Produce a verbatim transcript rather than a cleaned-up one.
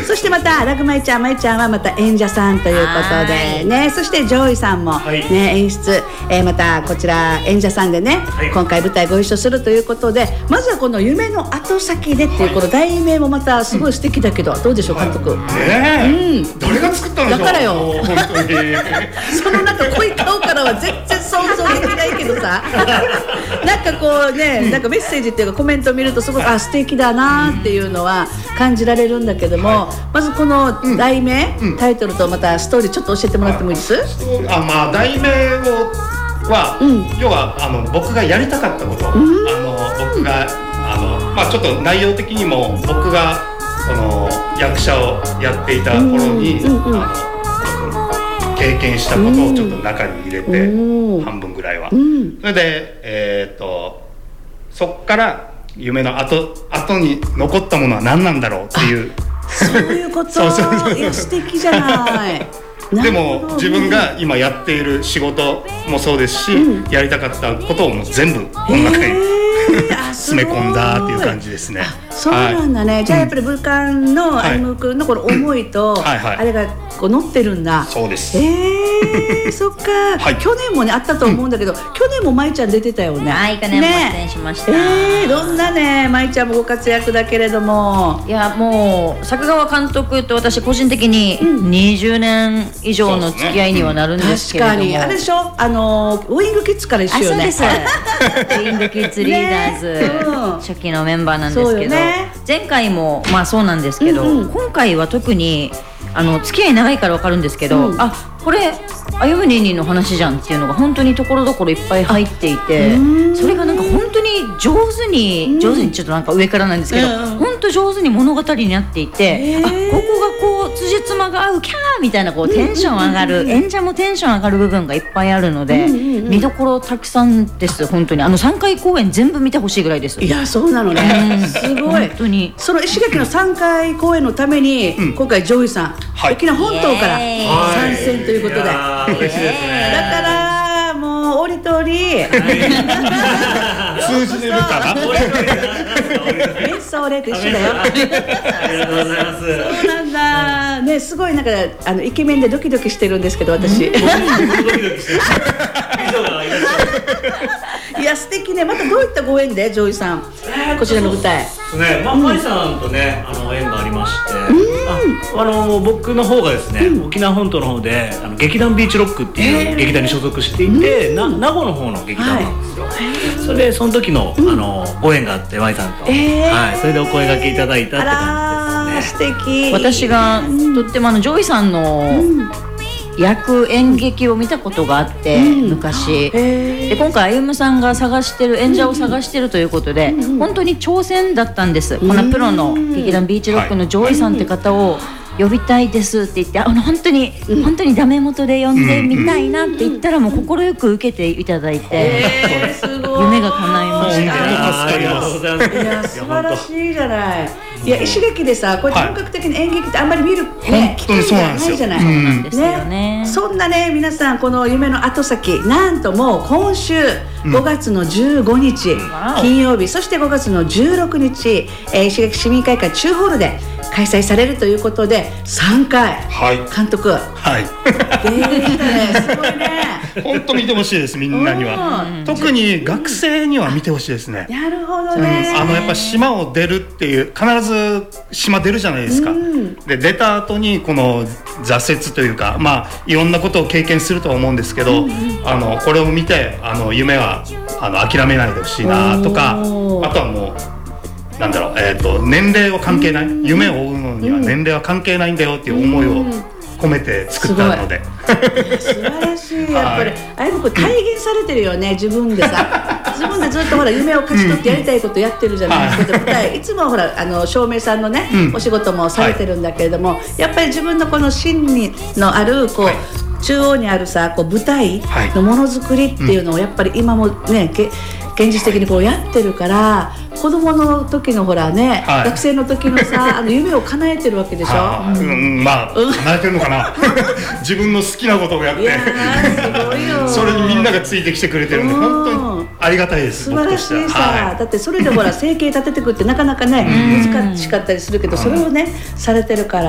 そしてまたラグマイちゃん、マイちゃんはまた演者さんということでね、そしてジョイさんも、ね、はい、演出、えー、またこちら演者さんでね、はい、今回舞台ご一緒するということで、まずはこの夢の後先でっていうこの題名もまたすごい素敵だけど、うん、どうでしょう監督、はい、 ね、うん、誰が作ったんでしょう。 だからよ本当にそのなんか濃い顔からは全然想像できないけどさなんかこうね、うん、なんかメッセージっていうかコメントを見るとすごく、はい、あ素敵だなっていうのは感じられるんだけども、はい、まずこの題名、うん、タイトルとまたストーリーちょっと教えてもらってもいいです？ あ、まあ題名をは、うん、要はあの僕がやりたかったこと、うん、あの僕があの、まあ、ちょっと内容的にも僕がこの役者をやっていた頃に、うんうんうん、あの経験したことをちょっと中に入れて、うん、半分ぐらいは、うん、それで、えー、とそっから夢の後、後に残ったものは何なんだろうっていうそういうことそうそうそう、いや素敵じゃないでも自分が今やっている仕事もそうですし、うん、やりたかったことをもう全部この中に詰め込んだっていう感じですね。 そうなんだね、はい、じゃあやっぱり武漢の歩夢君のこの思いと、はいはいはい、あれがこう乗ってるんだ。 そうです。 えー、そっか、はい、去年もねあったと思うんだけど、うん、去年も舞ちゃん出てたよね。 はい、去年も出演しました、 ね、えー、どんなね舞ちゃんもご活躍だけれども、 いやもう作川監督と私個人的ににじゅうねん以上の付き合いにはなるんですけれども、 確かにあれでしょ、あのウイングキッズから一緒よね。 あ、そうですウイングキッズリーダーズ、ね、うん、初期のメンバーなんですけど、ね、前回もまあそうなんですけど、うんうん、今回は特にあの付き合い長いから分かるんですけど、うん、あこれあゆむにーにーの話じゃんっていうのが本当にところどころいっぱい入っていて、それがなんか本当に上手に上手にちょっとなんか上からなんですけど、うん、本当上手に物語になっていて、あここがこう辻褄が合うキャーみたいなこうテンション上がる、演者もテンション上がる部分がいっぱいあるので、うんうんうん、見どころたくさんです。本当にあのさんかい公演全部見てほしいぐらいです。 いやそうなのね、うん、すごい本当にその石垣のさんかい公演のために、うん、今回ジョイさん、はい、沖縄本島から参戦ということで、はい、嬉しいですね。だからもう折りとり通じてるかなメッソーレと一緒だよありがとうございます。 そうなんだね、すごいなんかあのイケメンでドキドキしてるんですけど私、うん、僕もドキドキしてる以上がいらっしゃるいや素敵ね。またどういったご縁でジョイさん、えー、こちらの舞台ね、まあ、マリさんとねあの縁がありまして、うん、ああの僕の方がですね、うん、沖縄本島の方であの劇団ビーチロックっていう劇団に所属していて、うん、な名護の方の劇団なんですよ、はい、それでその時の、うん、あのご縁があってマリさんと、えーはい、それでお声掛けいただいたって感じですね。 素敵。 私がとってもあのジョイさんの、うん役演劇を見たことがあって、うん、昔で今回あゆむさんが探してる演者を探してるということで、うん、本当に挑戦だったんです、うん、このプロの劇団ビーチロックのジョイさんって方を呼びたいですって言って、あの本当に、うん、本当にダメ元で呼んでみたいなって言ったらもう快く受けていただいて、 えー、すごい夢が叶いました。 ありがとうございます。 いや素晴らしいじゃない。いや石垣でさこうやって本格的な演劇ってあんまり見る、ね、機会がないじゃない。 そうなんですよね。 そんなね皆さんこの夢の後先なんともう今週ごがつのじゅうごにち、うん、金曜日そしてごがつのじゅうろくにち、えー、石垣市民会館中ホールで開催されるということでさんかい、はい、監督はいできたねすごいね本当見てほしいですみんなには、うん、特に学生には見てほしいですね。 なるほどね。 あのやっぱ島を出るっていう必ず島出るじゃないですか、うん、で出た後にこの挫折というかまあいろんなことを経験するとは思うんですけど、うん、あのこれを見てあの夢はあの諦めないでほしいなとか、あとはもうなんだろう、えーと、年齢は関係ない、うん、夢を追うのには年齢は関係ないんだよっていう思いを込めて作ったので、 うん、素晴らしい。やっぱり、はい、あれもこれ体現されてるよね、自分でさ自分でずっとほら夢を勝ち取ってやりたいことやってるじゃないですか、うんはい、いつもほらあの照明さんのね、うん、お仕事もされてるんだけれども、はい、やっぱり自分のこの芯にのあるこう、はい中央にあるさこう舞台のものづくりっていうのをやっぱり今もね現実的にこうやってるから子供の時のほらね、はい、学生の時のさあの夢を叶えてるわけでしょ。 あ、うん、まあ叶えてるのかな自分の好きなことをやっていやすごいよそれにみんながついてきてくれてるんで本当にありがたいです。 素晴らしいさ、はい、だってそれでほら生計立ててくってなかなかね難しかったりするけどそれをねされてるから